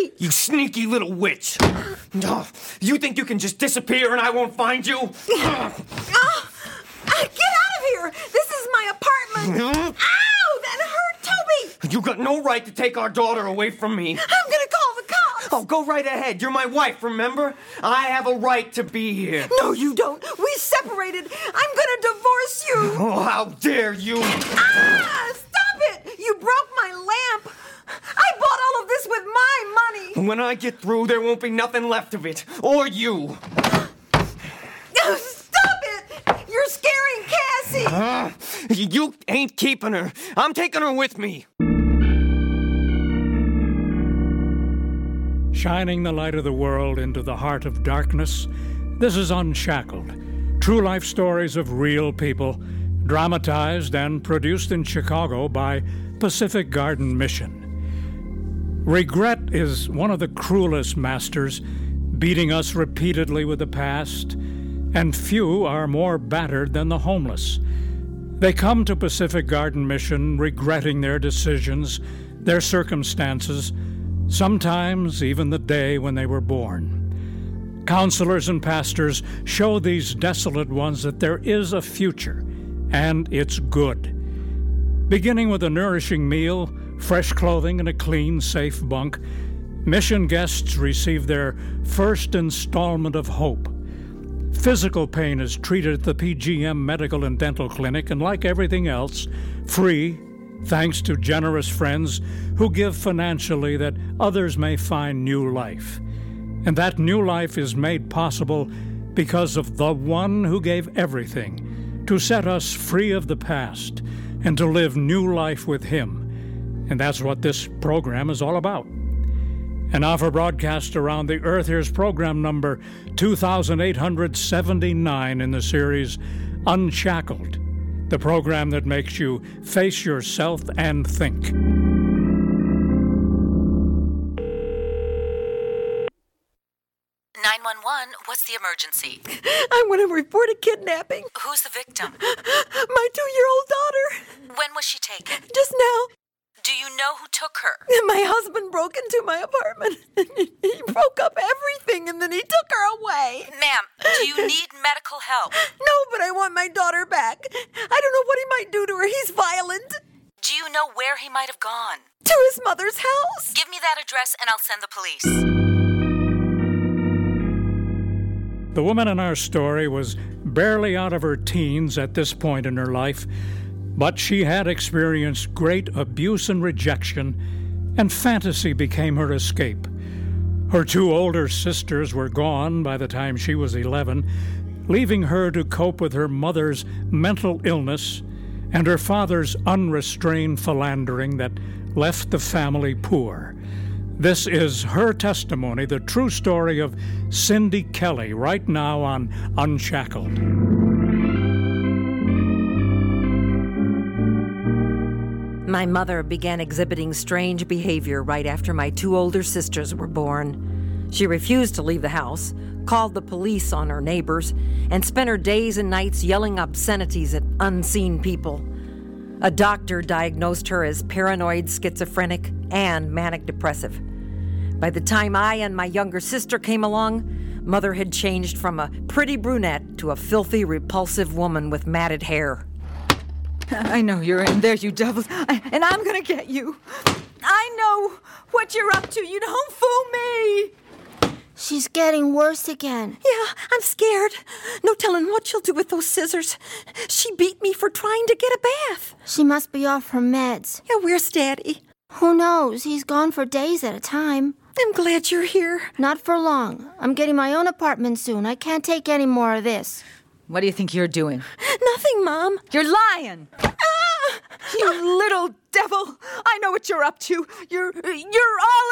Toby! You sneaky little witch! Oh, you think you can just disappear and I won't find you? Get out of here! This is my apartment! Ow! That hurt, Toby! You got no right to take our daughter away from me. I'm gonna call the cops! Oh, go right ahead. You're my wife, remember? I have a right to be here. No, you don't. We separated. I'm gonna divorce you. Oh, how dare you! Stop it! You broke my lamp. I bought all of this with my money. When I get through, there won't be nothing left of it. Or you. Stop it! You're scaring Cassie. You ain't keeping her. I'm taking her with me. Shining the light of the world into the heart of darkness, this is Unshackled. True life stories of real people, dramatized and produced in Chicago by Pacific Garden Mission. Regret is one of the cruelest masters, beating us repeatedly with the past, and few are more battered than the homeless. They come to Pacific Garden Mission regretting their decisions, their circumstances, sometimes even the day when they were born. Counselors and pastors show these desolate ones that there is a future, and it's good. Beginning with a nourishing meal, fresh clothing, and a clean, safe bunk, mission guests receive their first installment of hope. Physical pain is treated at the PGM Medical and Dental Clinic, and like everything else, free, thanks to generous friends who give financially that others may find new life. And that new life is made possible because of the one who gave everything to set us free of the past and to live new life with him. And that's what this program is all about. And now for broadcast around the earth, here's program number 2879 in the series Unshackled, the program that makes you face yourself and think. 911, what's the emergency? I want to report a kidnapping. Who's the victim? My 2-year-old daughter. When was she taken? Just now. Do you know who took her? My husband broke into my apartment. He broke up everything and then he took her away. Ma'am, do you need medical help? No, but I want my daughter back. I don't know what he might do to her. He's violent. Do you know where he might have gone? To his mother's house. Give me that address and I'll send the police. The woman in our story was barely out of her teens at this point in her life, but she had experienced great abuse and rejection, and fantasy became her escape. Her 2 older sisters were gone by the time she was 11, leaving her to cope with her mother's mental illness and her father's unrestrained philandering that left the family poor. This is her testimony, the true story of Cindy Kelly, right now on Unshackled. My mother began exhibiting strange behavior right after my 2 older sisters were born. She refused to leave the house, called the police on her neighbors, and spent her days and nights yelling obscenities at unseen people. A doctor diagnosed her as paranoid schizophrenic and manic depressive. By the time I and my younger sister came along, Mother had changed from a pretty brunette to a filthy, repulsive woman with matted hair. I know you're in there, you devils, and I'm gonna get you. I know what you're up to. You don't fool me. She's getting worse again. Yeah, I'm scared. No telling what she'll do with those scissors. She beat me for trying to get a bath. She must be off her meds. Yeah, where's Daddy? Who knows? He's gone for days at a time. I'm glad you're here. Not for long. I'm getting my own apartment soon. I can't take any more of this. What do you think you're doing? Nothing, Mom. You're lying. You little devil. I know what you're up to. You're all